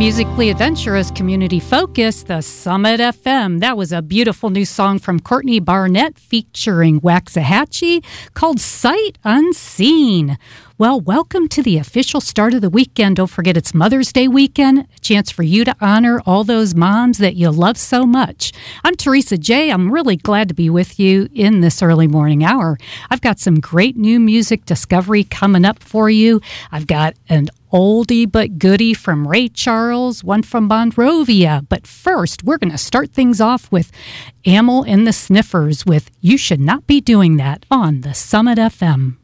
Musically adventurous, community focused, the Summit FM. That was a beautiful new song from Courtney Barnett featuring Waxahachie called Sight Unseen. Well, welcome to the official start of the weekend. Don't forget it's Mother's Day weekend, a chance for you to honor all those moms that you love so much. I'm Teresa J. I'm really glad to be with you in this early morning hour. I've got some great new music discovery coming up for you. I've got an oldie but goodie from Ray Charles, one from Monrovia. But first, we're going to start things off with Amyl and the Sniffers with You Should Not Be Doing That on the Summit FM.